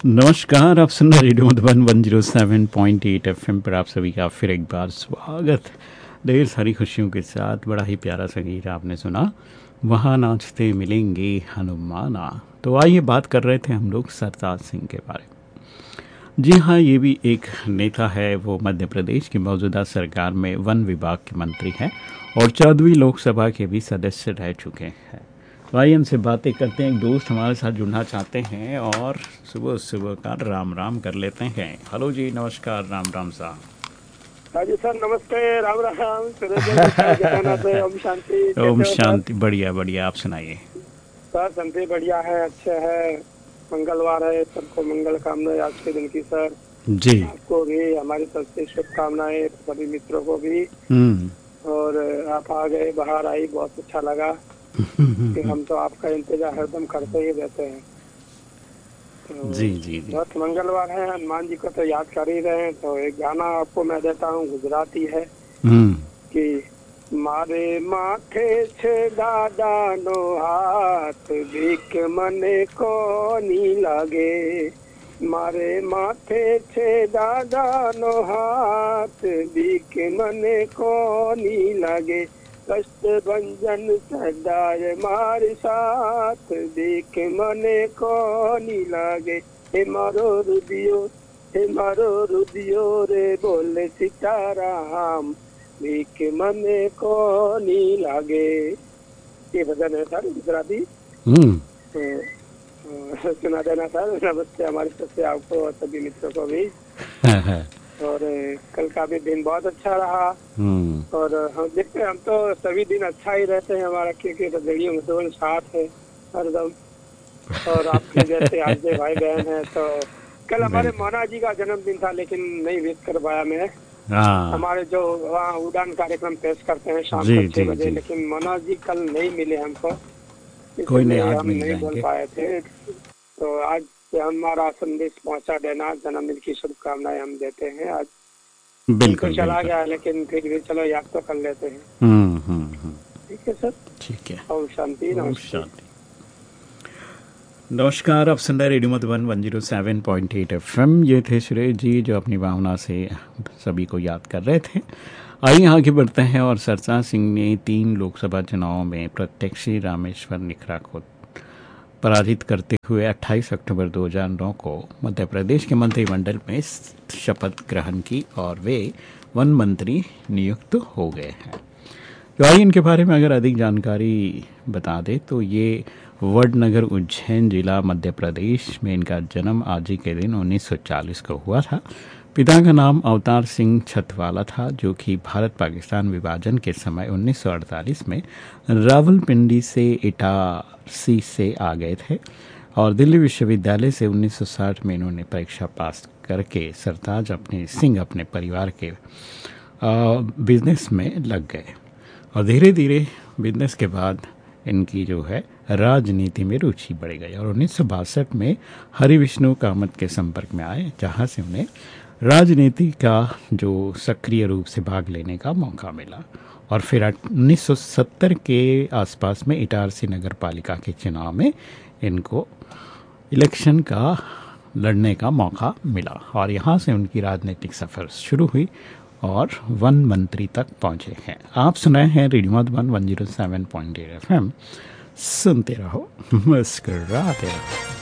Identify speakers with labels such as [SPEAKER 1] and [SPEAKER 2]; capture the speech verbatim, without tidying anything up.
[SPEAKER 1] नमस्कार, आप सुन रहे radio Madhuban one zero seven point eight FM पर आप सभी का फिर एक बार स्वागत। ढेर सारी खुशियों के साथ बड़ा ही प्यारा सा गीत आपने सुना, वहाँ नाचते मिलेंगे हनुमाना। तो आइए बात कर रहे थे हम लोग सरताज सिंह के बारे में। जी हाँ, ये भी एक नेता है, वो मध्य प्रदेश की मौजूदा सरकार में वन विभाग के मंत्री हैं और चौदहवीं लोकसभा के भी सदस्य रह चुके हैं। तो आइए हमसे बातें करते हैं। एक दोस्त हमारे साथ जुड़ना चाहते हैं और सुबह सुबह का राम राम कर लेते हैं। हेलो जी, नमस्कार, राम राम साहब।
[SPEAKER 2] हाँ जी सर, नमस्ते, राम राम। ओम शांति।
[SPEAKER 1] ओम शांति, बढ़िया बढ़िया, आप सुनाइए।
[SPEAKER 2] सर संते बढ़िया है, अच्छे है, मंगलवार है, सबको मंगल कामनाएं आज के दिन की सर।
[SPEAKER 1] जी,
[SPEAKER 2] आपको भी हमारी तरफ से शुभकामनाएं, सभी मित्रों को भी। और आप आ गए, बाहर आई, बहुत अच्छा लगा कि हम तो आपका इंतजार हरदम करते ही रहते हैं। तो
[SPEAKER 1] जी जी जी,
[SPEAKER 2] बहुत मंगलवार है, हनुमान जी को तो याद कर ही रहे हैं। तो एक गाना आपको मैं देता हूँ, गुजराती है कि मारे माथे छे दादा नो हाथ, भीख मने को नी लागे। मारे माथे छे दादा नो हाथ, भीख मने को नी लागे। कष्ट भंजन सदाय मारे साथ, भीख मने को नी लागे। हे मारो रुदियो, हे मारो रुदियो रे, बोले सीताराम, भीख मने को नी लागे। ये भजन है सर गुजराती, तो सुना देना सर। नमस्ते हमारी तरफ से आपको और सभी मित्रों को भी। और कल का भी दिन बहुत अच्छा रहा और हम देखते हैं, हम तो सभी दिन अच्छा ही रहते हैं हमारा, क्योंकि रेडियो मधुबन साथ है हरदम। और आपके जैसे आज भाई बहन है। तो कल हमारे मोना जी का जन्मदिन था, लेकिन नहीं विश कर पाया मैं। हमारे जो वहाँ उड़ान कार्यक्रम पेश करते हैं शाम को छह बजे, लेकिन मोना जी कल नहीं मिले हमको,
[SPEAKER 1] कोई नहीं, आज
[SPEAKER 2] हम नहीं बोल पाए थे। तो आज हमारा संदेश पहुंचा देना, जन्मदिन की शुभकामनाएं हम देते हैं। आज
[SPEAKER 1] बिल्कुल
[SPEAKER 2] तो चला
[SPEAKER 1] बिल्कुल।
[SPEAKER 2] गया, लेकिन फिर भी चलो याद तो कर लेते हैं।
[SPEAKER 1] हम्म हम्म हम्म,
[SPEAKER 2] ठीक है सर,
[SPEAKER 1] ठीक है।
[SPEAKER 2] ओम शांति।
[SPEAKER 1] ओम शांति। नमस्कार, आप सुन रहे radio Madhuban one zero seven point eight FM. ये थे सुरेश जी जो अपनी भावना से सभी को याद कर रहे थे। आइए आगे बढ़ते हैं। और सरताज सिंह ने तीन लोकसभा चुनावों में प्रत्याशी रामेश्वर निखरा को पराजित करते हुए अट्ठाईस अक्टूबर दो हज़ार नौ को मध्य प्रदेश के मंत्रिमंडल में शपथ ग्रहण की और वे वन मंत्री नियुक्त हो गए हैं। तो आइए इनके बारे में अगर अधिक जानकारी बता दें तो ये वडनगर उज्जैन जिला मध्य प्रदेश में इनका जन्म आज ही के दिन उन्नीस सौ चालीस को हुआ था। पिता का नाम अवतार सिंह छतवाला था, जो कि भारत पाकिस्तान विभाजन के समय उन्नीस सौ अड़तालीस में रावलपिंडी से इटारसी से आ गए थे और दिल्ली विश्वविद्यालय से उन्नीस सौ साठ में इन्होंने परीक्षा पास करके सरताज अपने सिंह अपने परिवार के बिजनेस में लग गए और धीरे धीरे बिजनेस के बाद इनकी जो है राजनीति में रुचि बढ़ गई और उन्नीस सौ बासठ में हरिविष्णु कामत के संपर्क में आए, जहां से उन्हें राजनीति का जो सक्रिय रूप से भाग लेने का मौका मिला। और फिर उन्नीस सौ सत्तर के आसपास में इटारसी नगर पालिका के चुनाव में इनको इलेक्शन का लड़ने का मौका मिला और यहाँ से उनकी राजनीतिक सफ़र शुरू हुई और वन मंत्री तक पहुंचे हैं। आप सुनाए हैं radio Madhuban one zero seven point eight FM. सुनते रहो, मुस्कुराते रहो।